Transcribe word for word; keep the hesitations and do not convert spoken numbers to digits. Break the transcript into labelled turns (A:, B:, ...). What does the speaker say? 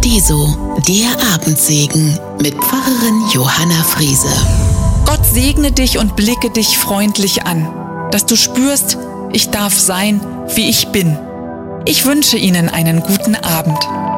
A: Paradiso, der Abendsegen mit Pfarrerin Johanna Friese.
B: Gott segne dich und blicke dich freundlich an, dass du spürst, ich darf sein, wie ich bin. Ich wünsche Ihnen einen guten Abend.